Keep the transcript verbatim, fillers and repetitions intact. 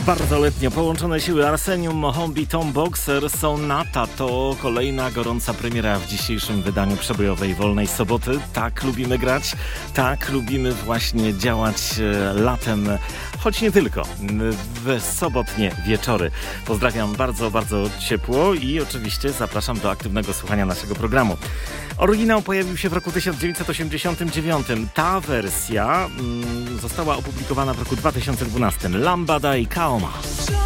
Bardzo letnio połączone siły Arsenium, Mohombi, Tom Boxer, Sonata to kolejna gorąca premiera w dzisiejszym wydaniu przebojowej Wolnej Soboty. Tak lubimy grać, tak lubimy właśnie działać latem, choć nie tylko, w sobotnie wieczory. Pozdrawiam bardzo, bardzo ciepło i oczywiście zapraszam do aktywnego słuchania naszego programu. Oryginał pojawił się w roku tysiąc dziewięćset osiemdziesiątym dziewiątym. Ta wersja mm, została opublikowana w roku dwa tysiące dwunastym. Lambada i Kaoma.